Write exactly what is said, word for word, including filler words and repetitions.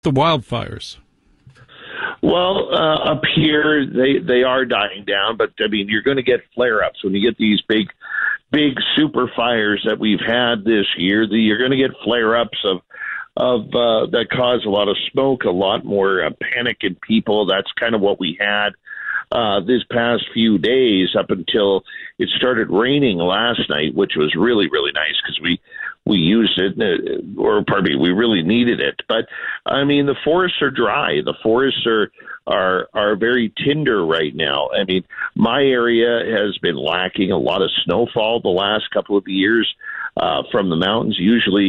The wildfires. Well, uh, up here, they, they are dying down, but, I mean, you're going to get flare-ups. When you get these big, big super fires that we've had this year, the, you're going to get flare-ups of, of uh, that cause a lot of smoke, a lot more uh, panic in people. That's kind of what we had uh, this past few days up until it started raining last night, which was really, really nice because we we used it, uh, or pardon me, we really needed it. But I mean, the forests are dry. The forests are are are very tender right now. I mean, my area has been lacking a lot of snowfall the last couple of years uh, from the mountains. Usually,